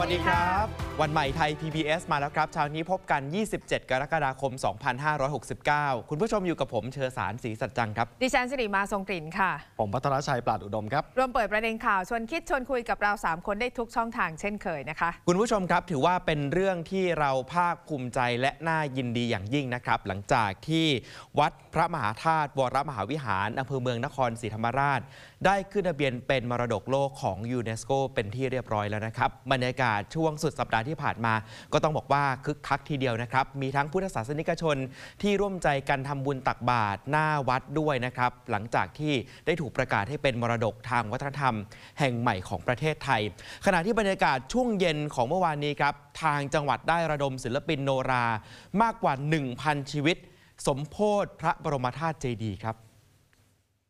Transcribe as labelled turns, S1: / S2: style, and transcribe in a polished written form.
S1: วัสดีครับวันใหม่ไทย PBS มาแล้วครับเช้านี้พบกัน 27 กรกฎาคม 2569 คุณผู้ชมอยู่กับผมเชอสารศรีสัจจังครับ
S2: ดิฉันสิริมาทรงกลิ่นค่ะ
S3: ผมพัทรชัยปราดอุดมครับ
S2: รวมเปิดประเด็นข่าวชวนคิดชวนคุยกับเรา3คนได้ทุกช่องทางเช่นเคยนะคะ
S1: คุณผู้ชมครับถือว่าเป็นเรื่องที่เราภาคภูมิใจและน่ายินดีอย่างยิ่งนะครับหลังจากที่วัดพระมหาธาตุวรมหาวิหารอำเภอเมืองนครศรีธรรมราชได้ขึ้นทะเบียนเป็นมรดกโลกของยูเนสโกเป็นที่เรียบร้อยแล้วนะครับบรรยากาศช่วงสุดสัปดาห์ที่ผ่านมาก็ต้องบอกว่าคึกคักทีเดียวนะครับมีทั้งพุทธศาสนิกชนที่ร่วมใจกันทำบุญตักบาตรหน้าวัดด้วยนะครับหลังจากที่ได้ถูกประกาศให้เป็นมรดกทางวัฒนธรรมแห่งใหม่ของประเทศไทยขณะที่บรรยากาศช่วงเย็นของเมื่อวานนี้ครับทางจังหวัดได้ระดมศิลปินโนรามากกว่า 1,000 ชีวิตสมโภชพระบรมธาตุเจดีย์ครับ